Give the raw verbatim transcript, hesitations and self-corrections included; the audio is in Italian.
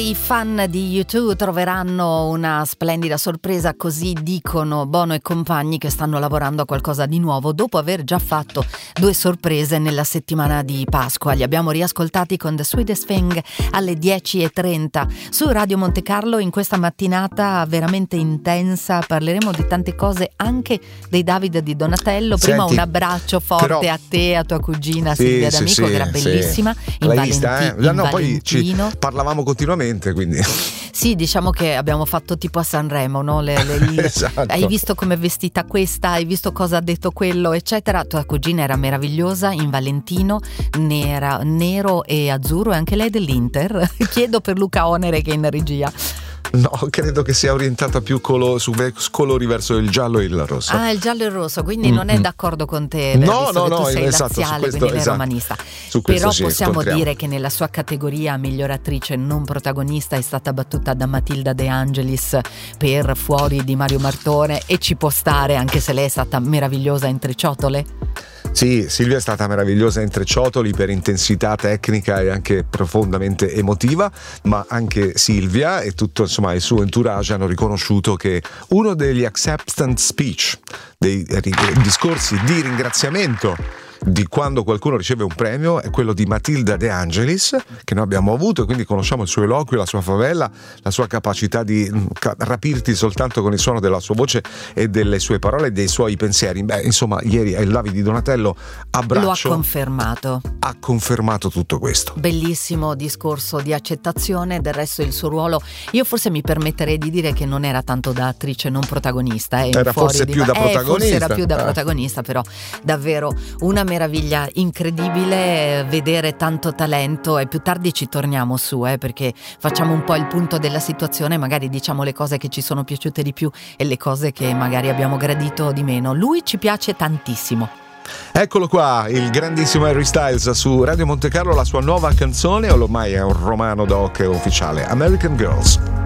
I fan di U due troveranno una splendida sorpresa, così dicono Bono e compagni, che stanno lavorando a qualcosa di nuovo dopo aver già fatto due sorprese nella settimana di Pasqua. Li abbiamo riascoltati con The Sweetest Thing alle dieci e trenta su Radio Monte Carlo. In questa mattinata veramente intensa parleremo di tante cose, anche dei David di Donatello. Prima Senti, un abbraccio forte però, a te, a tua cugina sì, Silvia sì, D'Amico, sì, che era bellissima, sì. in, L'hai Valenti- vista, eh? in No, poi ci Valentino. parlavamo continuamente, quindi Sì, diciamo che abbiamo fatto tipo a Sanremo, no? Le, le, le... Esatto. Hai visto come è vestita questa, hai visto cosa ha detto quello, eccetera. Tua cugina era meravigliosa in Valentino, nera, nero e azzurro, e anche lei dell'Inter. Chiedo per Luca Onere, che è in regia. no, credo che sia orientata più colo, su colori verso il giallo e il rosso. Ah, il giallo e il rosso, quindi Mm-hmm. non è d'accordo con te, No, visto no, che no, tu sei esatto, su laziale, questo, quindi lei è esatto. romanista. Su questo Però sì, possiamo scontriamo. dire che nella sua categoria miglior attrice non protagonista è stata battuta da Matilda De Angelis per Fuori di Mario Martone, e ci può stare, anche se lei è stata meravigliosa in Triciotole. Sì, Silvia è stata meravigliosa in Triciotoli per intensità tecnica e anche profondamente emotiva, ma anche Silvia e tutto, insomma, il suo entourage hanno riconosciuto che uno degli acceptance speech, dei discorsi di ringraziamento di quando qualcuno riceve un premio, è quello di Matilda De Angelis, che noi abbiamo avuto, e quindi conosciamo il suo eloquio, la sua favela, la sua capacità di rapirti soltanto con il suono della sua voce e delle sue parole e dei suoi pensieri. Beh, insomma, ieri il David di Donatello, abbraccio, Lo ha confermato. ha confermato tutto questo. Bellissimo discorso di accettazione. Del resto il suo ruolo, io forse mi permetterei di dire che non era tanto da attrice non protagonista, eh, in Era Fuori forse di più Ma- da eh, protagonista. forse era più da Eh. protagonista, però davvero una meraviglia incredibile vedere tanto talento. E più tardi ci torniamo su, eh, perché facciamo un po' il punto della situazione, magari diciamo le cose che ci sono piaciute di più e le cose che magari abbiamo gradito di meno. Lui ci piace tantissimo. Eccolo qua, il grandissimo Harry Styles su Radio Monte Carlo, la sua nuova canzone, o ormai è un romano doc ufficiale, American Girls.